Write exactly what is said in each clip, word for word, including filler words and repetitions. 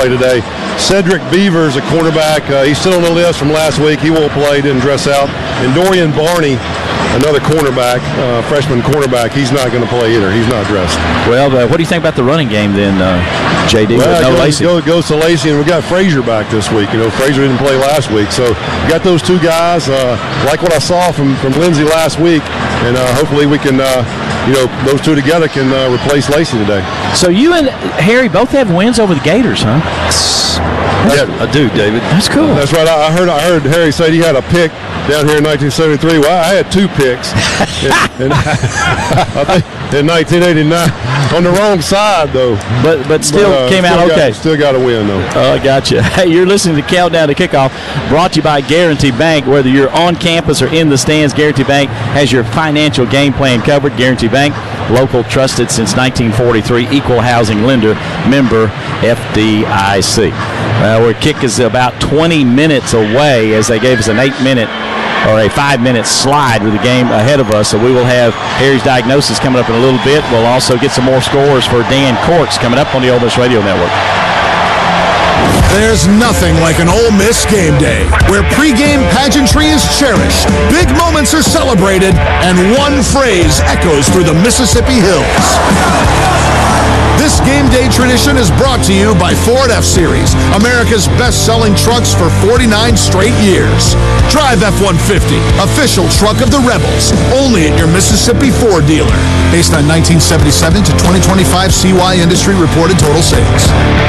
play today. Cedric Beavers, a cornerback, uh, he's still on the list from last week. He won't play, didn't dress out. And Dorian Barney, another cornerback, uh, freshman cornerback, he's not going to play either. He's not dressed. Well, uh, what do you think about the running game then, uh, J D? Well, with no goes, Lacey? goes, goes to Lacey, and we got Frazier back this week. You know, Frazier didn't play last week, so we got those two guys. Uh, like what I saw from, from Lindsey last week, and uh, hopefully we can, uh, you know, those two together can uh, replace Lacey today. So you and Harry both have wins over the Gators, huh? Yeah, I do, David. That's cool. Uh, that's right. I I heard I heard Harry say he had a pick down here in nineteen seventy-three. Well, I had two picks. in, in, I think in nineteen eighty-nine on the wrong side, though. But but still but, uh, came still out got, okay. Still got to win, though. Oh, I gotcha. Hey, you're listening to Countdown to Kickoff, brought to you by Guarantee Bank. Whether you're on campus or in the stands, Guarantee Bank has your financial game plan covered. Guarantee Bank, local, trusted since nineteen forty-three, equal housing lender, member F D I C. Uh, our kick is about twenty minutes away, as they gave us an eight-minute or a five-minute slide with the game ahead of us. So we will have Harry's diagnosis coming up in a little bit. We'll also get some more scores for Dan Corks coming up on the Ole Miss Radio Network. There's nothing like an Ole Miss game day, where pregame pageantry is cherished, big moments are celebrated, and one phrase echoes through the Mississippi hills. This game day tradition is brought to you by Ford F-Series, America's best-selling trucks for forty-nine straight years. Drive F one fifty, official truck of the Rebels, only at your Mississippi Ford dealer. Based on nineteen seventy-seven to twenty twenty-five C Y Industry reported total sales.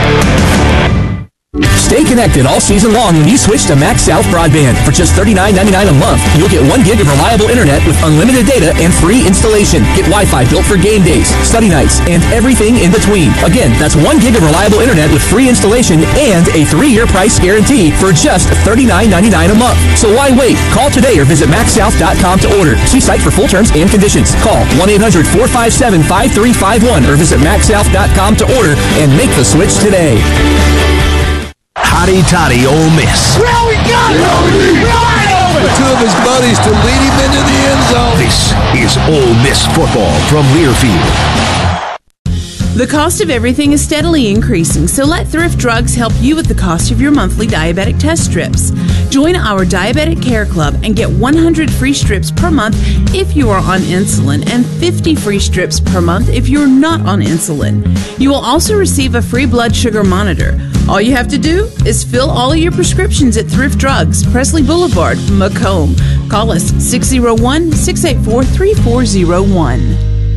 Stay connected all season long when you switch to Max South Broadband. For just thirty-nine ninety-nine a month, you'll get one gig of reliable internet with unlimited data and free installation. Get Wi-Fi built for game days, study nights, and everything in between. Again, that's one gig of reliable internet with free installation and a three-year price guarantee for just thirty-nine ninety-nine a month. So why wait? Call today or visit max south dot com to order. See site for full terms and conditions. Call one eight hundred four five seven five three five one or visit max south dot com to order and make the switch today. Hotty Toddy Ole Miss. Well, we got it! For two of his buddies to lead him into the end zone. This is Ole Miss football from Learfield. The cost of everything is steadily increasing, so let Thrift Drugs help you with the cost of your monthly diabetic test strips. Join our Diabetic Care Club and get one hundred free strips per month if you are on insulin and fifty free strips per month if you're not on insulin. You will also receive a free blood sugar monitor. All you have to do is fill all of your prescriptions at Thrift Drugs, Presley Boulevard, Macomb. Call us six oh one, six eight four, three four oh one.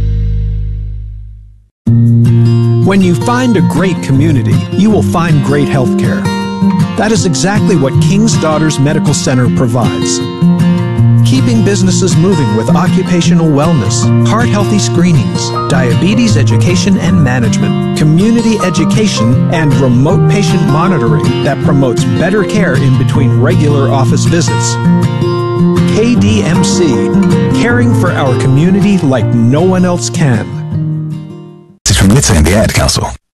When you find a great community, you will find great health care. That is exactly what King's Daughters Medical Center provides. Keeping businesses moving with occupational wellness, heart-healthy screenings, diabetes education and management, community education, and remote patient monitoring that promotes better care in between regular office visits. K D M C, caring for our community like no one else can. This is from N H T S A and the Ad Council.